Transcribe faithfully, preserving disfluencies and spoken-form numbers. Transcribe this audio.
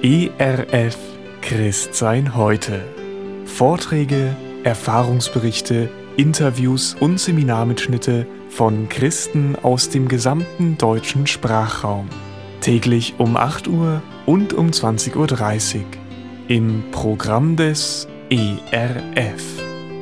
E R F Christsein heute. Vorträge, Erfahrungsberichte, Interviews und Seminarmitschnitte von Christen aus dem gesamten deutschen Sprachraum. Täglich um acht Uhr und um zwanzig Uhr dreißig im Programm des E R F.